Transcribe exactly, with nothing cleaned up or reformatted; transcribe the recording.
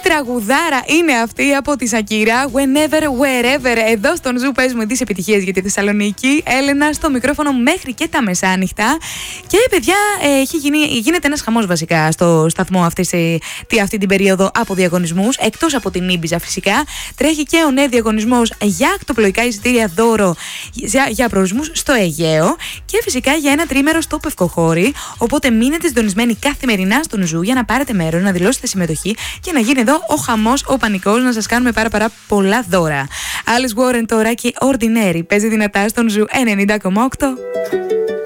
τραγουδάρα είναι αυτή από τη Σακύρα. Whenever, wherever. Εδώ στον Ζου παίζουμε τις επιτυχίες για τη Θεσσαλονίκη. Έλενα στο μικρόφωνο μέχρι και τα μεσάνυχτα. Και παιδιά, έχει γίνει, γίνεται ένας χαμός βασικά στο σταθμό αυτή, αυτή την περίοδο από διαγωνισμούς. Εκτός από την Ήμπιζα φυσικά, τρέχει και ο νέο διαγωνισμός για ακτοπλοϊκά εισιτήρια δώρο για, για προορισμούς στο Αιγαίο. Και φυσικά για ένα τρίμερο στο Πευκοχώρι. Οπότε μείνετε συντονισμένοι καθημερινά στον Ζου για να πάρετε μέρος, να δηλώσετε συμμετοχή και να γίνει εδώ ο χαμός, ο πανικός, να σας κάνουμε πάρα πάρα πολλά δώρα. Alice Warren τώρα και Ordinary παίζει δυνατά στον Ζου ενενήντα κόμμα οκτώ.